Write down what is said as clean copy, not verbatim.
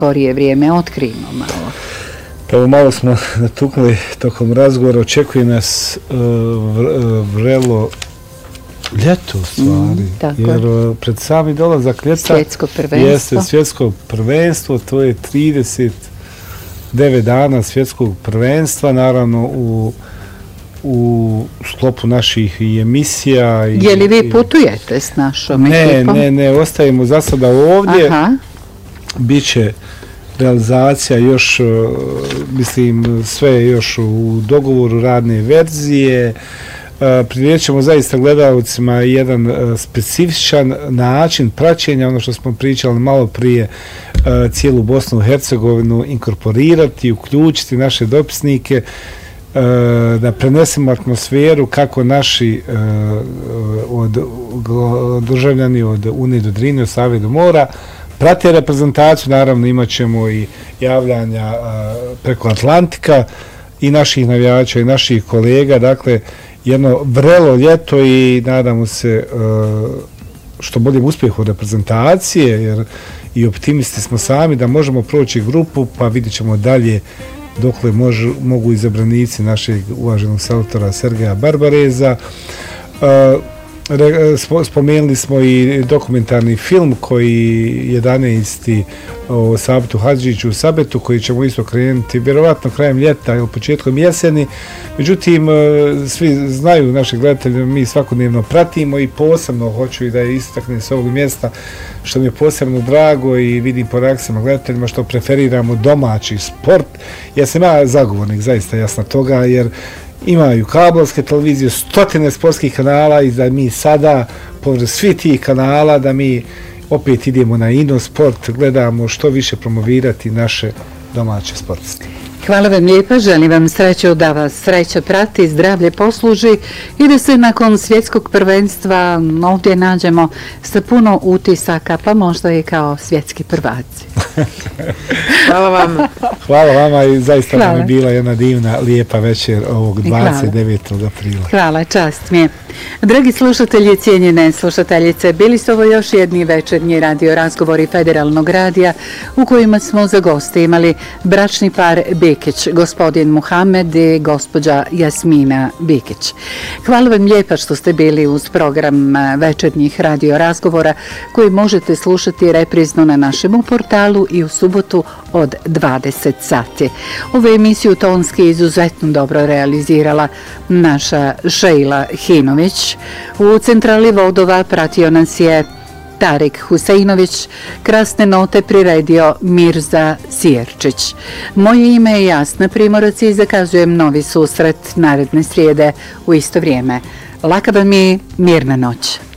skorije vrijeme otkrijemo malo. Pa malo smo natuknuli tokom razgovora, očekuje nas vrelo ljeto u stvari, jer pred sami dolazak ljeta svjetsko prvenstvo. Jeste svjetsko prvenstvo, to je 39 dana svjetskog prvenstva, naravno u sklopu naših i emisija. Je li vi putujete s našom ekipom? Ne, ostajemo za sada ovdje. Biće realizacija još, mislim, sve još u dogovoru radne verzije. Prinijet ćemo zaista gledalcima jedan specifičan način praćenja, ono što smo pričali malo prije, cijelu Bosnu i Hercegovinu inkorporirati, uključiti naše dopisnike, da prenesemo atmosferu kako naši državljani od Unije do Drine, od Save do Mora, prate reprezentaciju, naravno imat ćemo i javljanja preko Atlantika i naših navijača i naših kolega, dakle jedno vrelo ljeto i nadamo se što boljem uspjehu reprezentacije, jer i optimisti smo sami da možemo proći grupu, pa vidjet ćemo dalje dokle mogu izabranici našeg uvaženog selektora Sergeja Barbareza. Spomenuli smo i dokumentarni film koji 11. o Sabetu Hadžiću u Sabetu, koji ćemo isto krenuti vjerovatno krajem ljeta ili početkom jeseni. Međutim, svi znaju, naši gledatelji, mi svakodnevno pratimo i posebno hoću i da je istaknem s ovog mjesta, što mi je posebno drago i vidim po reakcijama gledateljima, što preferiramo domaći sport. Ja sam zagovornik zaista jasno toga, jer imaju kablovske televizije, stotine sportskih kanala i da mi sada, povrd svih tih kanala, da mi opet idemo na Inosport, gledamo što više promovirati naše domaće sportiste. Hvala vam lijepa, želim vam sreću, da vas sreća prati, zdravlje posluži i da se nakon svjetskog prvenstva ovdje nađemo sa puno utisaka, pa možda i kao svjetski prvaci. Hvala vama. Hvala vama i zaista nam je bila jedna divna, lijepa večer ovog 29. aprila. Hvala, čast mi je. Dragi slušatelji, cijenjene slušateljice, bili su ovo još jedni večernji radio razgovori Federalnog radija u kojima smo za goste imali bračni par Bekić, gospodin Muhamed i gospođa Jasmina Bekić. Hvala vam lijepa što ste bili uz program večernjih radio razgovora koji možete slušati reprizno na našem portalu i u subotu od 20 sati. Ovu emisiju tonski izuzetno dobro realizirala naša Šejla Hinović. U centrali vodova pratio nas je Tarik Huseinović, krasne note priredio Mirza Sijerčić. Moje ime je Jasna Primorac i zakazujem novi susret naredne srijede u isto vrijeme. Laka vam i mirna noć.